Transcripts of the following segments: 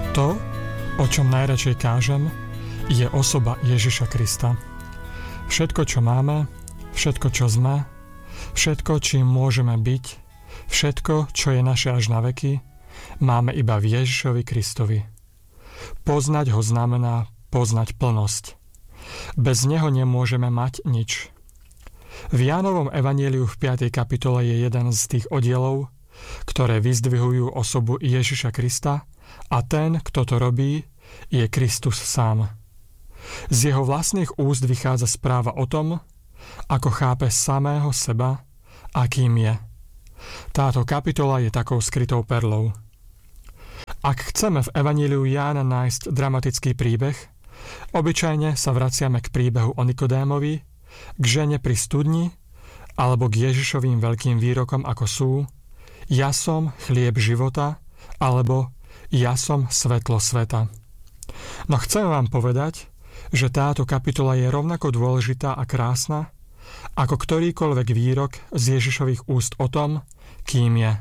To, o čom najradšej kážem, je osoba Ježiša Krista. Všetko, čo máme, všetko, čo sme, všetko, čím môžeme byť, všetko, čo je naše až na veky, máme iba v Ježišovi Kristovi. Poznať ho znamená poznať plnosť. Bez neho nemôžeme mať nič. V Jánovom evanjeliu v 5. kapitole je jeden z tých oddielov, ktoré vyzdvihujú osobu Ježiša Krista, a ten, kto to robí, je Kristus sám. Z jeho vlastných úst vychádza správa o tom, ako chápe samého seba a kým je. Táto kapitola je takou skrytou perlou. Ak chceme v evanjeliu Jána nájsť dramatický príbeh, obyčajne sa vraciame k príbehu o Nikodémovi, k žene pri studni alebo k Ježišovým veľkým výrokom, ako sú: ja som chlieb života alebo ja som svetlo sveta. No chcem vám povedať, že táto kapitola je rovnako dôležitá a krásna ako ktorýkoľvek výrok z Ježišových úst o tom, kým je.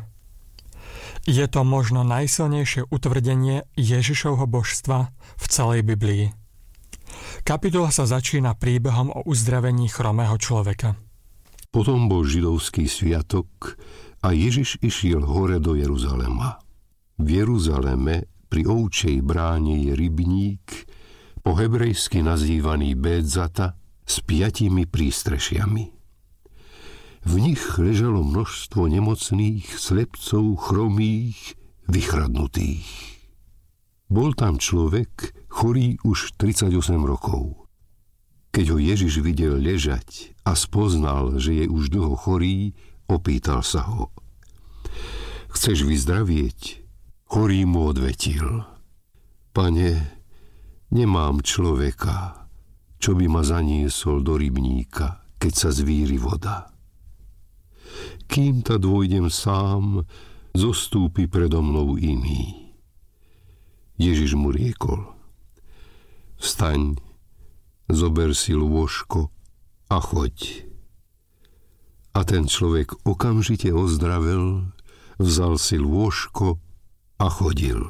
Je to možno najsilnejšie utvrdenie Ježišovho božstva v celej Biblii. Kapitola sa začína príbehom o uzdravení chromého človeka. Potom bol židovský sviatok a Ježiš išiel hore do Jeruzalema. V Jeruzaleme pri ovčej bráne je rybník, po hebrejsky nazývaný Bédzata, s 5 prístrešiami. V nich ležalo množstvo nemocných, slepcov, chromých, vychradnutých. Bol tam človek, chorý už 38 rokov. Keď ho Ježiš videl ležať a spoznal, že je už dlho chorý, opýtal sa ho: chceš vyzdravieť? Chorý mu odvetil: Pane, nemám človeka, čo by ma zaniesol do rybníka, keď sa zvíri voda. Kým ta dôjdem sám, zostúpi predo mnou iný. Ježiš mu riekol: vstaň, zober si lôžko a choď. A ten človek okamžite ozdravel, vzal si lôžko a chodil.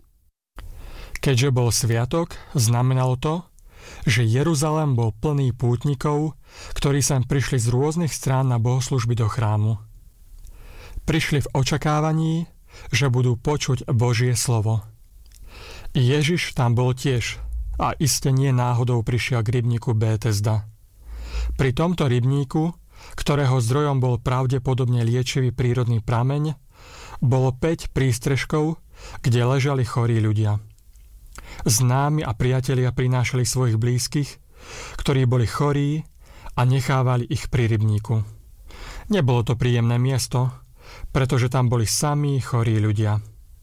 Keďže bol sviatok, znamenalo to, že Jeruzalém bol plný pútnikov, ktorí sem prišli z rôznych strán na bohoslužby do chrámu. Prišli v očakávaní, že budú počuť Božie slovo. Ježiš tam bol tiež a iste nie náhodou prišiel k rybníku Bétesda. Pri tomto rybníku, ktorého zdrojom bol pravdepodobne liečivý prírodný prameň, bolo 5 prístrežkov, kde ležali chorí ľudia. Známi a priatelia prinášali svojich blízkych, ktorí boli chorí, a nechávali ich pri rybníku. Nebolo to príjemné miesto, pretože tam boli samí chorí ľudia.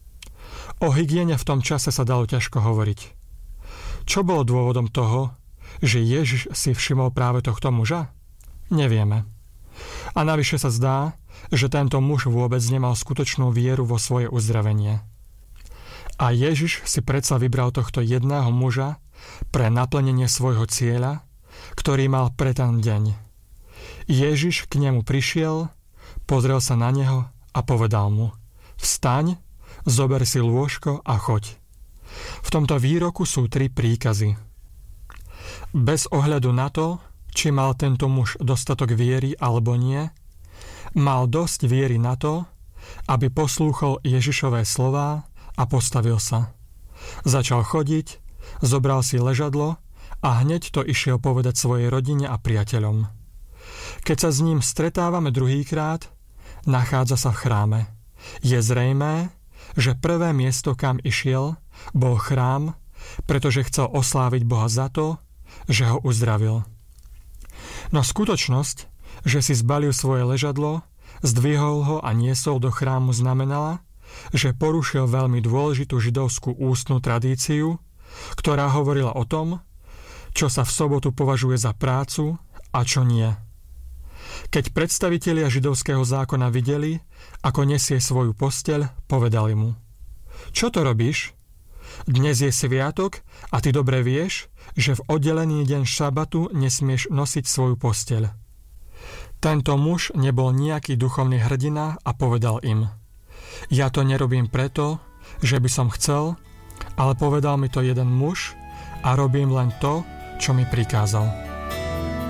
O hygiene v tom čase sa dalo ťažko hovoriť. Čo bolo dôvodom toho, že Ježiš si všimol práve tohto muža? Nevieme. A navyše sa zdá, že tento muž vôbec nemal skutočnú vieru vo svoje uzdravenie. A Ježiš si predsa vybral tohto jedného muža pre naplnenie svojho cieľa, ktorý mal pre ten deň. Ježiš k nemu prišiel, pozrel sa na neho a povedal mu: vstaň, zober si lôžko a choď. V tomto výroku sú 3 príkazy. Bez ohľadu na to, či mal tento muž dostatok viery alebo nie, mal dosť viery na to, aby poslúchol Ježišové slová a postavil sa. Začal chodiť, zobral si ležadlo a hneď to išiel povedať svojej rodine a priateľom. Keď sa s ním stretávame druhýkrát, nachádza sa v chráme. Je zrejmé, že prvé miesto, kam išiel, bol chrám, pretože chcel osláviť Boha za to, že ho uzdravil. No skutočnosť, že si zbalil svoje ležadlo, zdvihol ho a niesol do chrámu, znamenala, že porušil veľmi dôležitú židovskú ústnu tradíciu, ktorá hovorila o tom, čo sa v sobotu považuje za prácu a čo nie. Keď predstavitelia židovského zákona videli, ako nesie svoju posteľ, povedali mu: čo to robíš? Dnes je sviatok a ty dobre vieš, že v oddelený deň šabatu nesmieš nosiť svoju posteľ. Tento muž nebol nejaký duchovný hrdina a povedal im: ja to nerobím preto, že by som chcel, ale povedal mi to jeden muž a robím len to, čo mi prikázal.